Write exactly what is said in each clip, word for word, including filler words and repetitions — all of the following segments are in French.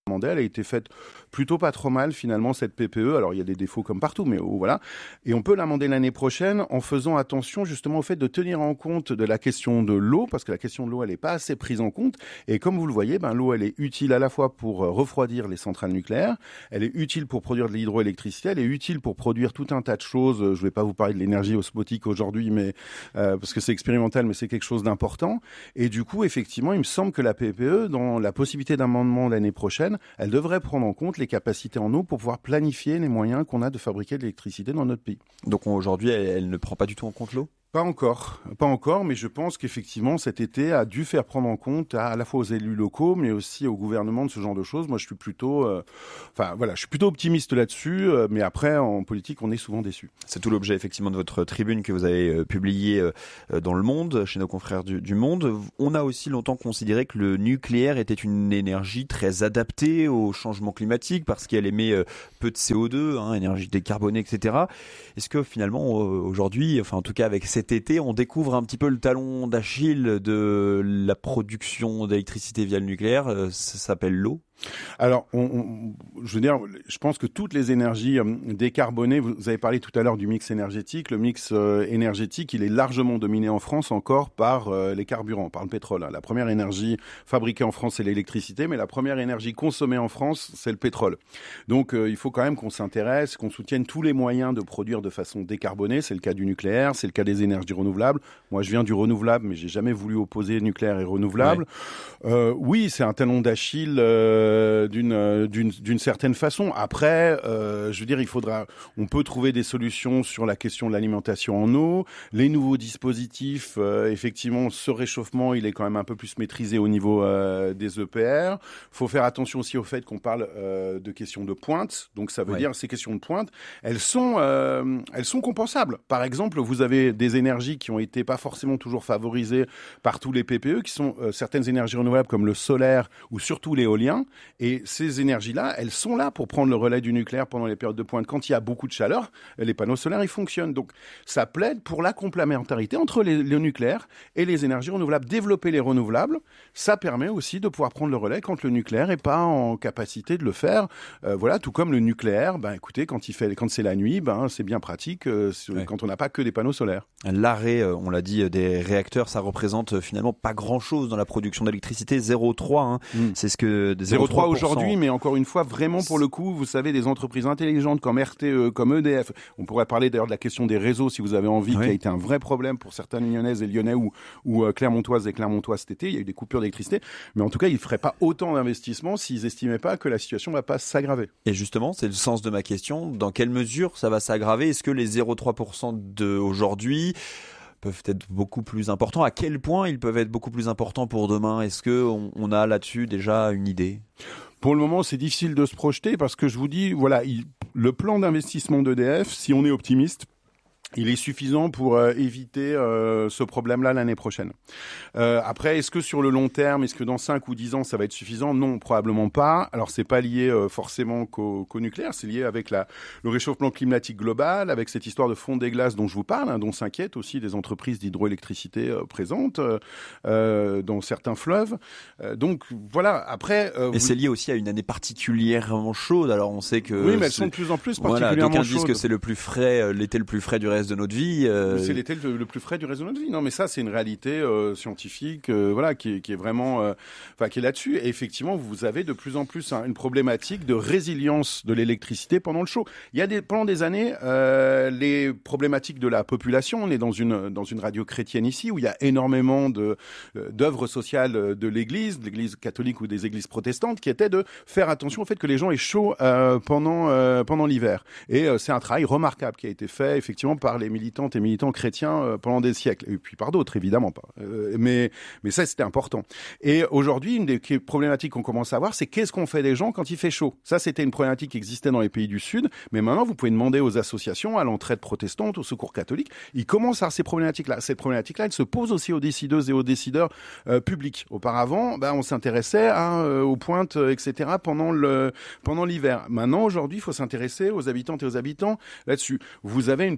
amendée, elle a été faite plutôt pas trop mal finalement cette P P E. Alors il y a des défauts comme partout, mais oh, voilà. Et on peut l'amender l'année prochaine en faisant attention justement au fait de tenir en compte de la question de l'eau, parce que la question de l'eau elle n'est pas assez prise en compte. Et comme vous le voyez, ben, l'eau elle est utile à la fois pour refroidir les centrales nucléaires, elle est utile pour produire de l'hydroélectricité, elle est utile pour produire tout un tas de choses. Je ne vais pas vous parler de l'énergie osmotique aujourd'hui, mais euh, parce que c'est expérimental, mais c'est quelque chose d'important. Et du coup, effectivement, il me semble que la P P E, dans la possibilité d'amendement l'année prochaine, elle devrait prendre en compte les capacités en eau pour pouvoir planifier les moyens qu'on a de fabriquer de l'électricité dans notre pays. Donc aujourd'hui, elle, elle ne prend pas du tout en compte l'eau ? Pas encore, pas encore, mais je pense qu'effectivement cet été a dû faire prendre en compte à, à la fois aux élus locaux, mais aussi au gouvernement de ce genre de choses. Moi, je suis plutôt, euh, enfin voilà, je suis plutôt optimiste là-dessus, euh, mais après en politique, on est souvent déçu. C'est tout l'objet effectivement de votre tribune que vous avez euh, publiée euh, dans Le Monde, chez nos confrères du, du Monde. On a aussi longtemps considéré que le nucléaire était une énergie très adaptée au changement climatique parce qu'elle émet euh, peu de C O deux, hein, énergie décarbonée, et cetera. Est-ce que finalement euh, aujourd'hui, enfin en tout cas avec ces cet été, on découvre un petit peu le talon d'Achille de la production d'électricité via le nucléaire, ça s'appelle l'eau. Alors, on, on, je veux dire, je pense que toutes les énergies euh, décarbonées, vous avez parlé tout à l'heure du mix énergétique, le mix euh, énergétique, il est largement dominé en France encore par euh, les carburants, par le pétrole. Hein. La première énergie fabriquée en France, c'est l'électricité, mais la première énergie consommée en France, c'est le pétrole. Donc, euh, il faut quand même qu'on s'intéresse, qu'on soutienne tous les moyens de produire de façon décarbonée. C'est le cas du nucléaire, c'est le cas des énergies renouvelables. Moi, je viens du renouvelable, mais j'ai jamais voulu opposer nucléaire et renouvelable. Ouais. Euh, oui, c'est un talon d'Achille euh, d'une, d'une, d'une certaine façon. Après, euh, je veux dire, il faudra, on peut trouver des solutions sur la question de l'alimentation en eau. Les nouveaux dispositifs, euh, effectivement, ce réchauffement, il est quand même un peu plus maîtrisé au niveau euh, des E P R. Il faut faire attention aussi au fait qu'on parle euh, de questions de pointe. Donc, ça veut ouais. dire ces questions de pointe, elles sont, euh, elles sont compensables. Par exemple, vous avez des énergies qui ont été pas forcément toujours favorisées par tous les P P E, qui sont euh, certaines énergies renouvelables comme le solaire ou surtout l'éolien. Et ces énergies-là, elles sont là pour prendre le relais du nucléaire pendant les périodes de pointe. Quand il y a beaucoup de chaleur, les panneaux solaires, ils fonctionnent. Donc, ça plaide pour la complémentarité entre les, le nucléaire et les énergies renouvelables. Développer les renouvelables, ça permet aussi de pouvoir prendre le relais quand le nucléaire n'est pas en capacité de le faire. Euh, voilà, tout comme le nucléaire, ben, écoutez, quand, il fait, quand c'est la nuit, ben, c'est bien pratique euh, ouais. quand on n'a pas que des panneaux solaires. L'arrêt, on l'a dit, des réacteurs, ça représente finalement pas grand-chose dans la production d'électricité, zéro virgule trois. Hein. Mm. C'est ce que... zéro virgule trois aujourd'hui, mais encore une fois, vraiment pour le coup, vous savez, des entreprises intelligentes comme R T E, comme E D F, on pourrait parler d'ailleurs de la question des réseaux, si vous avez envie, oui. qui a été un vrai problème pour certaines Lyonnaises et Lyonnais ou, ou euh, Clermontoises et Clermontois cet été, il y a eu des coupures d'électricité, mais en tout cas, ils ne feraient pas autant d'investissements s'ils n'estimaient pas que la situation ne va pas s'aggraver. Et justement, c'est le sens de ma question, dans quelle mesure ça va s'aggraver ? Est-ce que les zéro virgule trois pour cent d'aujourd'hui peuvent être beaucoup plus importants? À quel point ils peuvent être beaucoup plus importants pour demain? Est-ce qu'on on a là-dessus déjà une idée? Pour le moment, c'est difficile de se projeter parce que je vous dis, voilà, il, le plan d'investissement d'E D F, si on est optimiste, il est suffisant pour euh, éviter euh, ce problème-là l'année prochaine. Euh, après, est-ce que sur le long terme, est-ce que dans cinq ou dix ans, ça va être suffisant ? Non, probablement pas. Alors, c'est pas lié euh, forcément qu'au, qu'au nucléaire, c'est lié avec la, le réchauffement climatique global, avec cette histoire de fonte des glaces dont je vous parle, hein, dont s'inquiètent aussi des entreprises d'hydroélectricité euh, présentes euh, dans certains fleuves. Euh, donc, voilà, après... Euh, Et vous... c'est lié aussi à une année particulièrement chaude. Alors, on sait que... Oui, mais elles sont de plus en plus particulièrement voilà, d'aucuns chaudes. disent que c'est le plus frais, euh, l'été le plus frais du reste de notre vie. Euh... C'est l'été le, le plus frais du reste de notre vie. Non, mais ça, c'est une réalité euh, scientifique, euh, voilà, qui est, qui est vraiment, euh, enfin, qui est là-dessus. Et effectivement, vous avez de plus en plus hein, une problématique de résilience de l'électricité pendant le chaud. Il y a des, pendant des années, euh, les problématiques de la population. On est dans une dans une radio chrétienne ici où il y a énormément de d'œuvres sociales de l'Église, de l'Église catholique ou des églises protestantes, qui étaient de faire attention au fait que les gens aient chaud euh, pendant euh, pendant l'hiver. Et euh, c'est un travail remarquable qui a été fait effectivement par les militantes et militants chrétiens euh, pendant des siècles, et puis par d'autres évidemment pas. Euh, mais mais ça c'était important. Et aujourd'hui, une des problématiques qu'on commence à voir, c'est qu'est-ce qu'on fait des gens quand il fait chaud. Ça c'était une problématique qui existait dans les pays du Sud, mais maintenant vous pouvez demander aux associations, à l'entraide protestante, au secours catholique, ils commencent à avoir ces problématiques-là. Cette problématique-là, elle se pose aussi aux décideuses et aux décideurs euh, publics. Auparavant, ben on s'intéressait à, euh, aux pointes, euh, et cetera pendant le pendant l'hiver. Maintenant, aujourd'hui, il faut s'intéresser aux habitantes et aux habitants là-dessus. Vous avez une problématique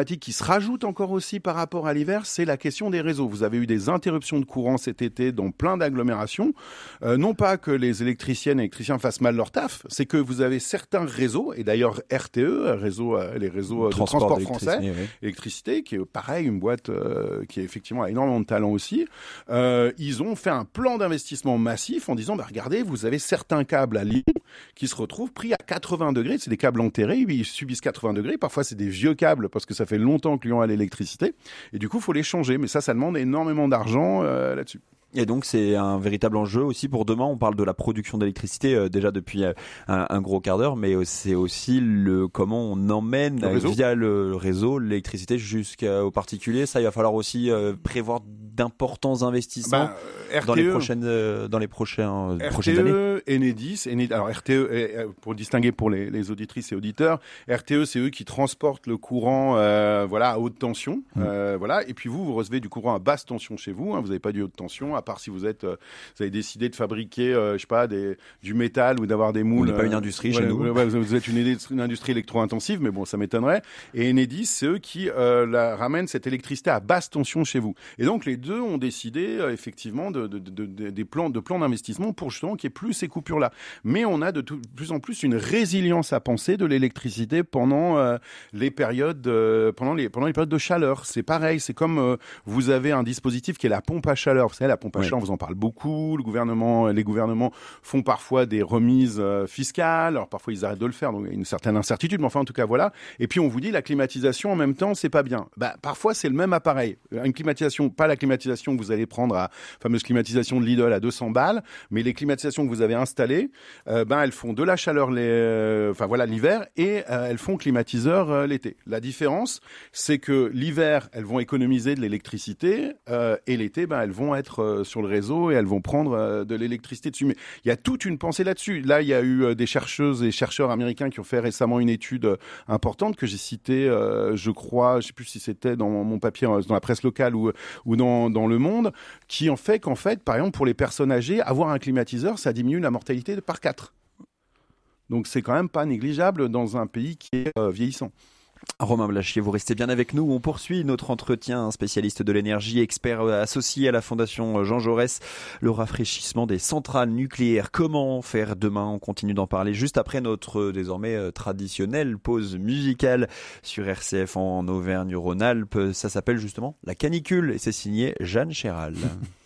problématique qui se rajoute encore aussi par rapport à l'hiver, c'est la question des réseaux. Vous avez eu des interruptions de courant cet été dans plein d'agglomérations. Euh, non pas que les électriciennes et électriciens fassent mal leur taf, c'est que vous avez certains réseaux, et d'ailleurs R T E, réseau, euh, les réseaux de transport, transport français, oui. électricité, qui est pareil, une boîte euh, qui effectivement a énormément de talent aussi. Euh, ils ont fait un plan d'investissement massif en disant, bah, regardez, vous avez certains câbles à Lyon qui se retrouvent pris à quatre-vingts degrés. C'est des câbles enterrés, ils subissent quatre-vingts degrés. Parfois, c'est des vieux câbles parce que ça fait longtemps que Lyon a l'électricité. Et du coup, il faut les changer. Mais ça, ça demande énormément d'argent euh, là-dessus. Et donc c'est un véritable enjeu aussi pour demain. On parle de la production d'électricité euh, déjà depuis euh, un, un gros quart d'heure, mais c'est aussi le comment on emmène le réseau. via le réseau l'électricité jusqu'aux particuliers. Ça, il va falloir aussi euh, prévoir d'importants investissements bah, R T E, dans les prochaines euh, dans les prochains euh, R T E, prochaines années. Enedis, Enedis, alors R T E, pour distinguer pour les, les auditrices et auditeurs, R T E c'est eux qui transportent le courant, euh, voilà, à haute tension, mmh. euh, voilà. Et puis vous, vous recevez du courant à basse tension chez vous. Hein, vous n'avez pas du haute tension, à part si vous êtes, euh, vous avez décidé de fabriquer, euh, je sais pas, des, du métal ou d'avoir des moules. On n'est pas une industrie euh, chez voilà, nous. Ouais, vous êtes une, une industrie électro-intensive, mais bon, ça m'étonnerait. Et Enedis, c'est eux qui euh, la, ramènent cette électricité à basse tension chez vous. Et donc les deux ont décidé euh, effectivement de, de, de, de, des plans, de plans d'investissement pour justement qu'il n'y ait plus ces coupures-là. Mais on a de, tout, de plus en plus une résilience à penser de l'électricité pendant euh, les périodes, euh, pendant les pendant les périodes de chaleur. C'est pareil, c'est comme euh, vous avez un dispositif qui est la pompe à chaleur. Vous savez, la pompe à ouais. chaleur, on vous en parle beaucoup. Le gouvernement, les gouvernements font parfois des remises euh, fiscales. Alors parfois ils arrêtent de le faire, donc il y a une certaine incertitude. Mais enfin, en tout cas, voilà. Et puis on vous dit la climatisation en même temps, c'est pas bien. Bah parfois c'est le même appareil. Une climatisation, pas la climatisation que vous allez prendre à fameuse climatisation de Lidl à deux cents balles, mais les climatisations que vous avez installées, euh, ben elles font de la chaleur, les, euh, enfin voilà l'hiver, et euh, elles font climatiseur euh, l'été. La différence, c'est que l'hiver, elles vont économiser de l'électricité, euh, et l'été, ben elles vont être euh, sur le réseau et elles vont prendre euh, de l'électricité dessus. Mais il y a toute une pensée là-dessus. Là, il y a eu euh, des chercheuses et chercheurs américains qui ont fait récemment une étude euh, importante que j'ai citée, euh, je crois, je sais plus si c'était dans mon papier, euh, dans la presse locale ou ou dans dans Le Monde, qui en fait qu'en fait, par exemple, pour les personnes âgées, avoir un climatiseur, ça diminue la mortalité par quatre. Donc c'est quand même pas négligeable dans un pays qui est euh, vieillissant. Romain Blachier, vous restez bien avec nous. On poursuit notre entretien, un spécialiste de l'énergie, expert associé à la Fondation Jean Jaurès. Le rafraîchissement des centrales nucléaires, comment faire demain? On continue d'en parler juste après notre désormais traditionnelle pause musicale sur R C F en Auvergne-Rhône-Alpes. Ça s'appelle justement La Canicule et c'est signé Jeanne Chéral.